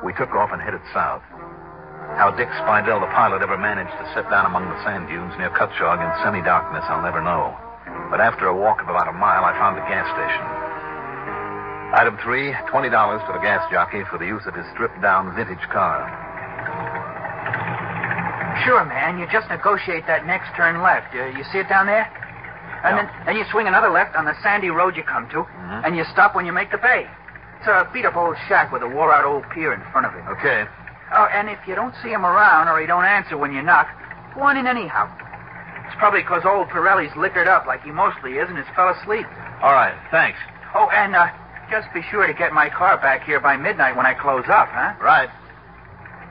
We took off and headed south. How Dick Spidell, the pilot, ever managed to sit down among the sand dunes near Cutchogue in semi-darkness, I'll never know. But after a walk of about a mile, I found the gas station. Item 3, $20 to the gas jockey for the use of his stripped-down vintage car. Sure, man. You just negotiate that next turn left. You see it down there? And then you swing another left on the sandy road you come to, and you stop when you make the bay. It's a beat-up old shack with a wore-out old pier in front of it. Okay. Oh, and if you don't see him around or he don't answer when you knock, go on in anyhow. It's probably because old Pirelli's liquored up like he mostly is and has fell asleep. All right, thanks. Oh, and just be sure to get my car back here by midnight when I close up, huh? Right.